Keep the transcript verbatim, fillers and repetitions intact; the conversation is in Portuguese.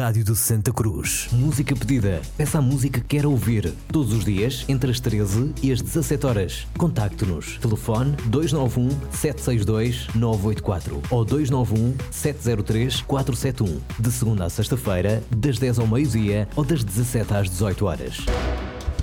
Rádio do Santa Cruz. Música pedida. Peça a música que quer ouvir. Todos os dias, entre as treze e as dezassete horas. Contacte-nos. Telefone dois nove um, sete seis dois, nove oito quatro ou dois nove um, sete zero três, quatro sete um. De segunda a sexta-feira, das dez ao meio-dia ou das dezassete às dezoito horas.